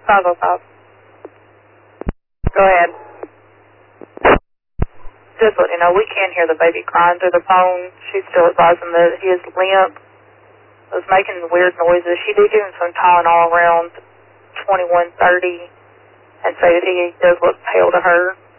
505. Go ahead. Just let you know, we can hear the baby crying through the phone. She's still advising that he is limp. Was making weird noises. She did give him some Tylenol around 21:30 and say that he does look pale to her.